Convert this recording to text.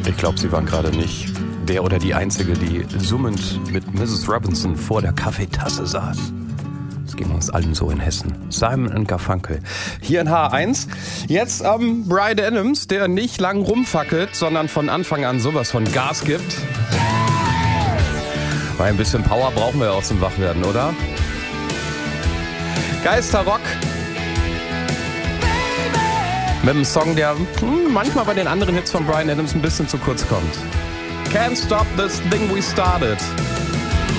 Ich glaube, sie waren gerade nicht der oder die Einzige, die summend mit Mrs. Robinson vor der Kaffeetasse saß. Das ging uns allen so in Hessen. Simon & Garfunkel. Hier in H1. Jetzt Bryan Adams, der nicht lang rumfackelt, sondern von Anfang an sowas von Gas gibt. Weil ein bisschen Power brauchen wir ja auch zum Wachwerden, oder? Geisterrock. Mit einem Song, der manchmal bei den anderen Hits von Bryan Adams ein bisschen zu kurz kommt. Can't stop this thing we started.